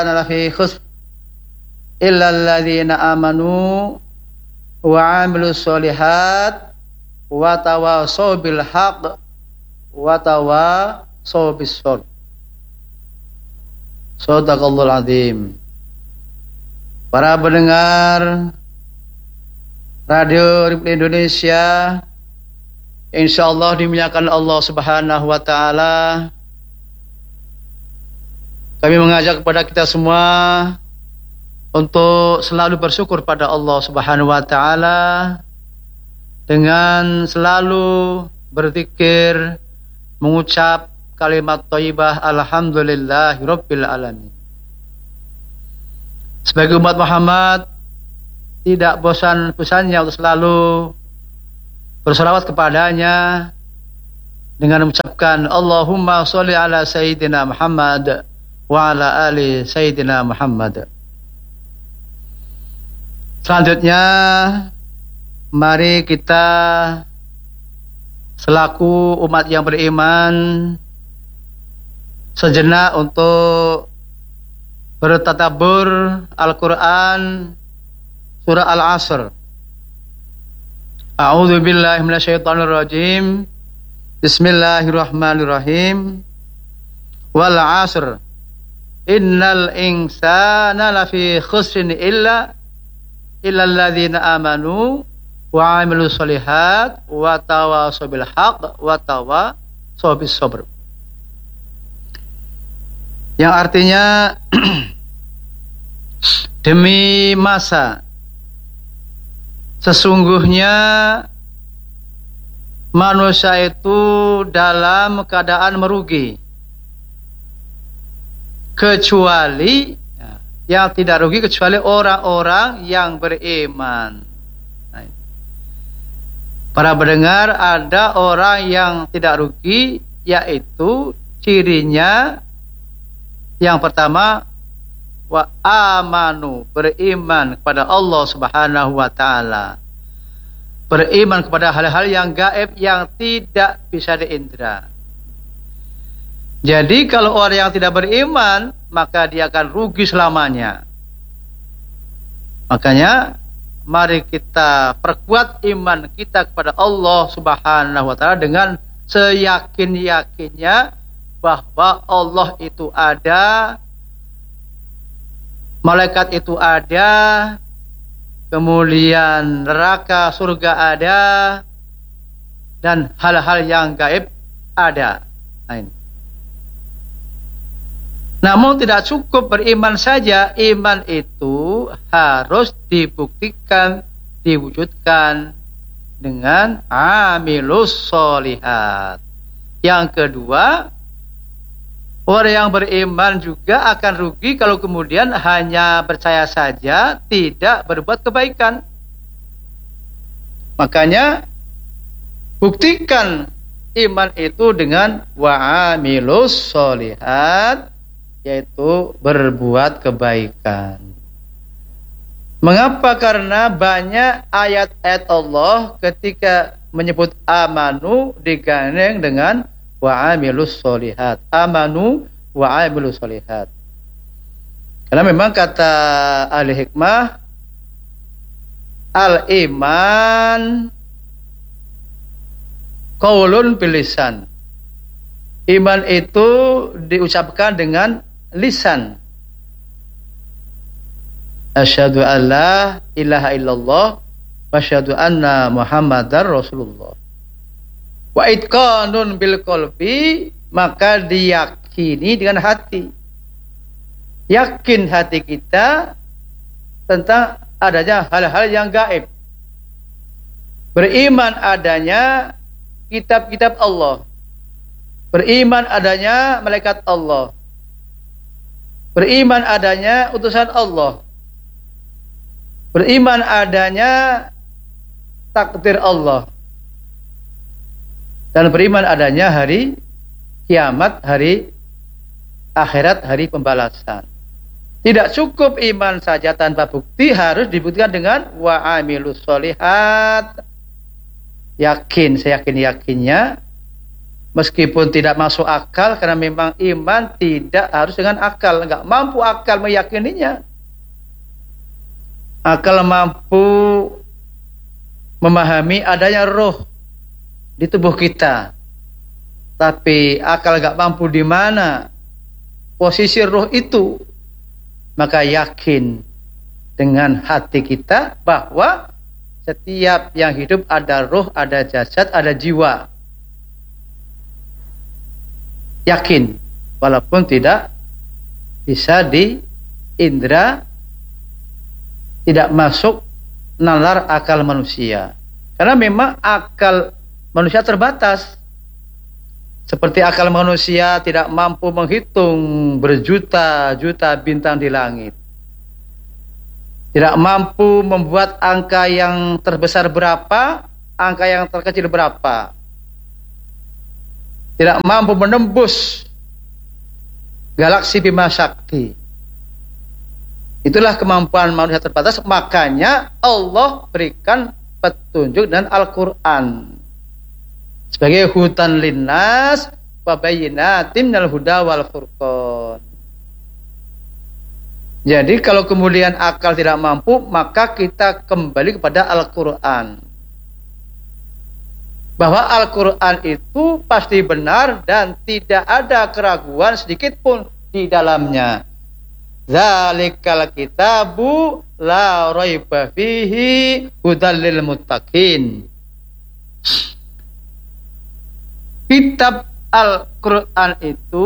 lafi khusr illa alladzina amanu wa 'amilus sholihat wa tawasaw bil haqq wa tawasaw bis sabr. Shadaqallahul azim. Para pendengar Radio Republik Indonesia, insyaallah dimuliakan Allah Subhanahu wa taala. Kami mengajak kepada kita semua untuk selalu bersyukur pada Allah Subhanahu wa taala dengan selalu berzikir, mengucap kalimat thayyibah alhamdulillahirabbil alamin. Sebagai umat Muhammad, tidak bosan-bosannya untuk selalu berselawat kepadanya dengan mengucapkan Allahumma sholli ala sayyidina Muhammad wa ala ali sayyidina Muhammad. Selanjutnya, mari kita selaku umat yang beriman sejenak untuk bertadabbur Al-Quran surah Al-Asr. A'udzu billahi minasyaitonir rajim. Bismillahirrahmanirrahim. Wal 'asr. Innal insana lafi khusrin illa alladzina amanu wa 'amilus sholihat wa tawasaw bil haqq wa tawasaw bis sabr. Yang artinya demi masa sesungguhnya manusia itu dalam keadaan merugi, kecuali yang tidak rugi kecuali orang-orang yang beriman. Para pendengar, ada orang yang tidak rugi, yaitu cirinya yang pertama, wa amanu, beriman kepada Allah Subhanahu wa taala. Beriman kepada hal-hal yang gaib yang tidak bisa diindra. Jadi kalau orang yang tidak beriman, maka dia akan rugi selamanya. Makanya mari kita perkuat iman kita kepada Allah Subhanahu wa taala dengan seyakin-yakinnya bahwa Allah itu ada, malaikat itu ada, kemudian neraka, surga ada, dan hal-hal yang gaib ada. Namun tidak cukup beriman saja, iman itu harus dibuktikan, diwujudkan dengan amilus sholihat. Yang kedua, orang yang beriman juga akan rugi kalau kemudian hanya percaya saja, tidak berbuat kebaikan. Makanya buktikan iman itu dengan wa'amilus sholihat, yaitu berbuat kebaikan. Mengapa? Karena banyak ayat-ayat Allah ketika menyebut amanu digandeng dengan wa'amilus sholihat. Amanu wa'amilus sholihat. Karena memang kata ahli hikmah, al-iman qaulun bil lisan. Iman itu diucapkan dengan lisan. Asyhadu an la ilaha illallah wa asyhadu anna Muhammadar Rasulullah. Wa itqanun bil qalbi, maka diyakini dengan hati. Yakin hati kita tentang adanya hal-hal yang gaib. Beriman adanya kitab-kitab Allah. Beriman adanya malaikat Allah. Beriman adanya utusan Allah. Beriman adanya takdir Allah. Dan beriman adanya hari kiamat, hari akhirat, hari pembalasan. Tidak cukup iman saja tanpa bukti, harus dibuktikan dengan wa'amilus sholihat. Yakin, seyakin-yakinnya Meskipun tidak masuk akal, karena memang iman tidak harus dengan akal. Enggak mampu akal meyakininya. Akal mampu memahami adanya roh di tubuh kita. Tapi akal enggak mampu di mana posisi roh itu. Maka yakin dengan hati kita bahwa setiap yang hidup ada roh, ada jasad, ada jiwa. Yakin, walaupun tidak bisa diindra, tidak masuk nalar akal manusia. Karena memang akal manusia terbatas. Seperti akal manusia tidak mampu menghitung berjuta-juta bintang di langit. Tidak mampu membuat angka yang terbesar berapa, angka yang terkecil berapa. Tidak mampu menembus galaksi Bima Sakti. Itulah kemampuan manusia terbatas. Makanya Allah berikan petunjuk dan Al-Quran sebagai hudan linnas wa bayyinatin minal huda wal furqan. Jadi kalau kemudian akal tidak mampu, maka kita kembali kepada Al-Quran. Bahwa Al-Quran itu pasti benar dan tidak ada keraguan sedikit pun di dalamnya. Zalikal kitabu la raiba fihi hudal lil muttaqin. Kitab Al-Quran itu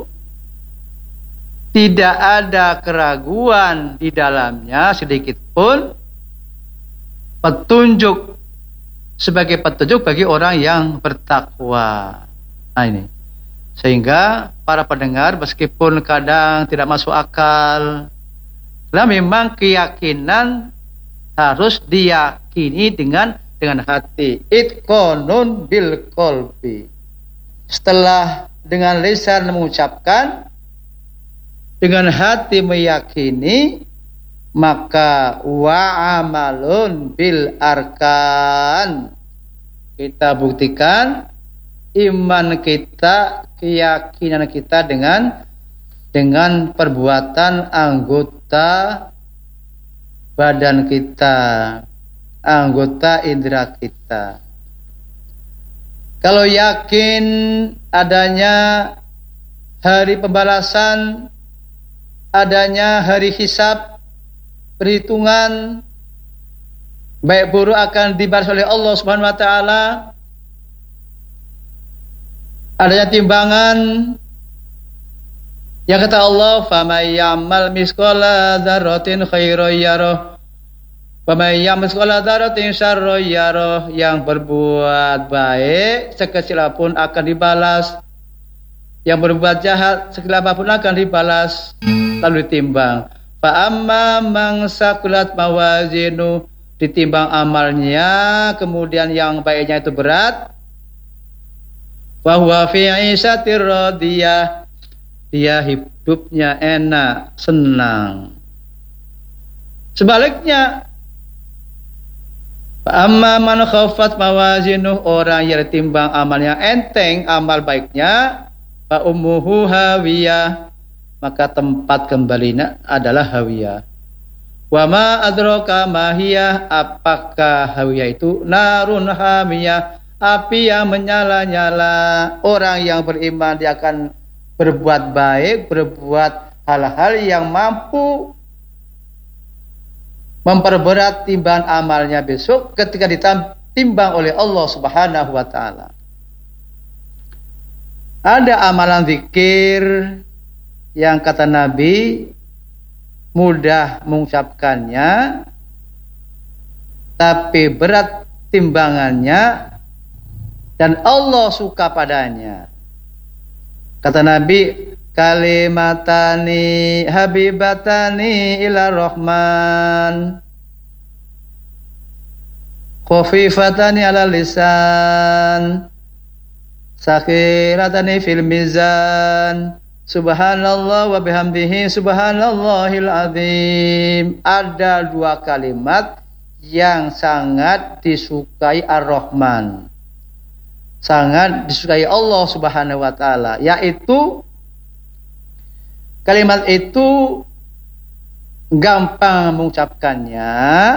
tidak ada keraguan di dalamnya sedikit pun, petunjuk sebagai petunjuk bagi orang yang bertakwa. Nah ini, sehingga para pendengar meskipun kadang tidak masuk akal, karena memang keyakinan harus diyakini dengan hati. Itqanun bil qalbi. Setelah dengan lisan mengucapkan, dengan hati meyakini, maka wa amalun bil arkan. Kita buktikan iman kita, keyakinan kita dengan perbuatan anggota badan kita, anggota indera kita. Kalau yakin adanya hari pembalasan, adanya hari hisab, perhitungan baik buruk akan dibalas oleh Allah Subhanahu wa taala, adanya timbangan yang kata Allah, "Faman ya'mal misqala dzarratin khairan yarah, waman ya'mal misqala dzarratin syarran yarah." Yang berbuat baik sekecil apapun akan dibalas, yang berbuat jahat sekecil apapun akan dibalas, lalu ditimbang. Fa amma man saqulat mawazinu, ditimbang amalnya, kemudian yang baiknya itu berat. Wa huwa fi 'ishatir radiyah, dia hidupnya enak, senang. Sebaliknya, fa amma man khaffat mawazinu, orang yang ditimbang amalnya enteng, amal baiknya, fa ummuhu hawiyah, maka tempat kembalinya adalah hawiyah. Wa ma adraka ma hiya, apakah hawiyah itu? Narun hamiyah, api yang menyala-nyala. Orang yang beriman dia akan berbuat baik, berbuat hal-hal yang mampu memperberat timbangan amalnya besok ketika ditimbang oleh Allah Subhanahu wa taala. Ada amalan zikir yang kata Nabi mudah mengucapkannya, tapi berat timbangannya dan Allah suka padanya. Kata Nabi, kalimatani habibatani ila rahman, khafifatani ala lisan, sakhiratani fil mizan, subhanallah wa bihamdihi subhanallahil azim. Ada dua kalimat yang sangat disukai Ar-Rahman. sangat disukai Allah Subhanahu wa taala, yaitu kalimat itu gampang mengucapkannya,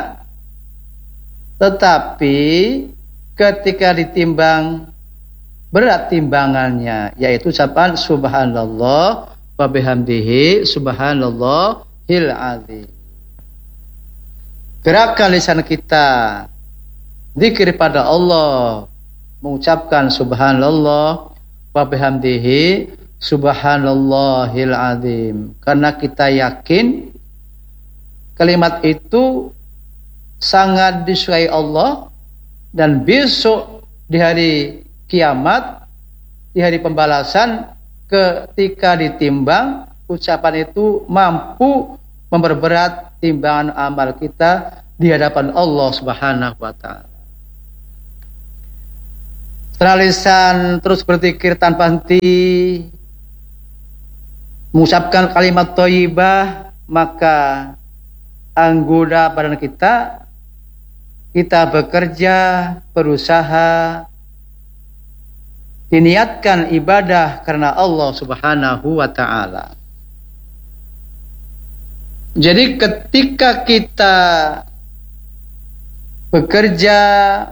tetapi ketika ditimbang berat timbangannya, yaitu ucapan subhanallah wa bihamdihi subhanallahil azim. Gerakan lisan kita zikir pada Allah, mengucapkan subhanallah wa bihamdihi subhanallahil azim, karena kita yakin kalimat itu sangat disukai Allah, dan besok di hari kiamat, di hari pembalasan, ketika ditimbang, ucapan itu mampu memperberat timbangan amal kita di hadapan Allah Subhanahu wa taala. Setelah lisan terus berzikir tanpa henti, mengucapkan kalimat thayyibah, maka anggota badan kita bekerja, berusaha, diniatkan ibadah karena Allah Subhanahu wa taala. Jadi ketika kita bekerja,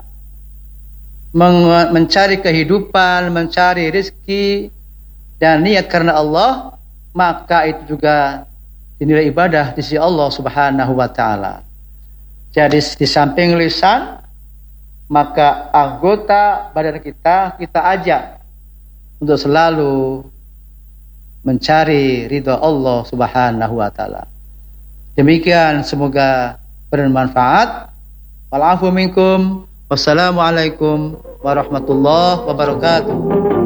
mencari kehidupan, mencari rezeki dan niat karena Allah, maka itu juga dinilai ibadah di sisi Allah Subhanahu wa taala. Jadi di samping lisan, maka anggota badan kita ajak untuk selalu mencari ridha Allah Subhanahu wa taala. Demikian, semoga bermanfaat. Wal afu minkum. Wassalamualaikum warahmatullahi wabarakatuh.